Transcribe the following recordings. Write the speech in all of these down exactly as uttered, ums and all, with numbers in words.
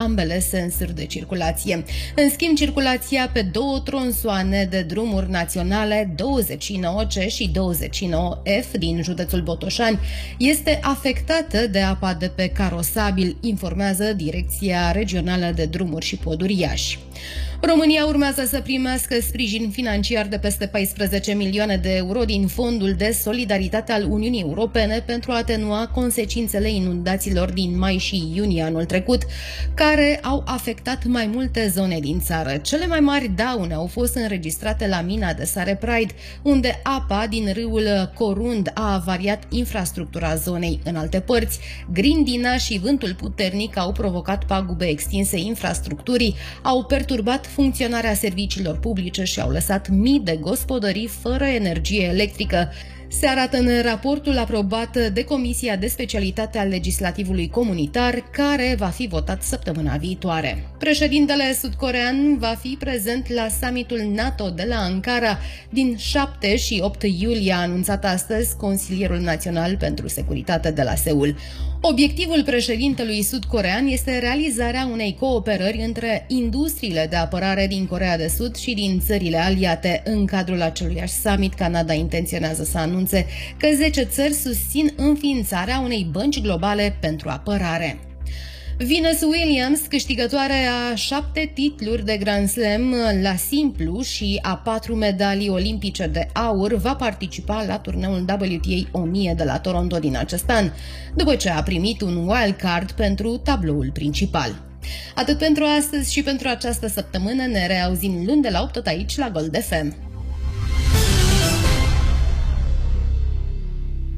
ambele sensuri de circulație. În schimb, circulația pe două tronsoane de drumuri naționale douăzeci și nouă C și douăzeci și nouă F din județul Botoșani este afectată de apa de pe carosabil, informează Direcția Regională de Drumuri și Poduri Iași. România urmează să primească sprijin financiar de peste paisprezece milioane de euro din Fondul de Solidaritate al Uniunii Europene pentru a atenua consecințele inundațiilor din mai și iunie anul trecut, care au afectat mai multe zone din țară. Cele mai mari daune au fost înregistrate la mina de sare Pride, unde apa din râul Corund a avariat infrastructura zonei. În alte părți, grindina și vântul puternic au provocat pagube extinse infrastructurii, au perturbat funcționarea serviciilor publice și au lăsat mii de gospodării fără energie electrică. Se arată în raportul aprobat de Comisia de Specialitate al Legislativului Comunitar, care va fi votat săptămâna viitoare. Președintele sud-corean va fi prezent la summitul NATO de la Ankara din șapte și opt iulie, a anunțat astăzi Consilierul Național pentru Securitate de la Seul. Obiectivul președintelui sud-corean este realizarea unei cooperări între industriile de apărare din Coreea de Sud și din țările aliate. În cadrul aceluiași summit, Canada intenționează să anunțe că zece țări susțin înființarea unei bănci globale pentru apărare. Venus Williams, câștigătoare a șapte titluri de Grand Slam la simplu și a patru medalii olimpice de aur, va participa la turneul W T A o mie de la Toronto din acest an, după ce a primit un wildcard pentru tabloul principal. Atât pentru astăzi și pentru această săptămână, ne reauzim luni de la opt tot aici la Gold F M.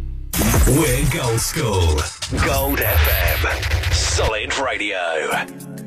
We're Gold School. Gold F M. Solid Radio.